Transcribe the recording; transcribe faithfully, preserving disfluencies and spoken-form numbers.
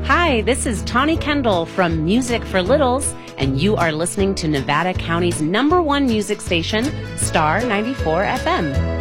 Hi, this is Tawny Kendall from Music for Littles, and you are listening to Nevada County's number one music station, Star ninety-four F M.